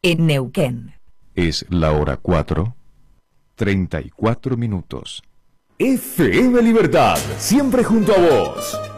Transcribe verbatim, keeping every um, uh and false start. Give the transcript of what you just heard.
en Neuquén. Es la hora cuatro, treinta y cuatro minutos. F M Libertad, siempre junto a vos.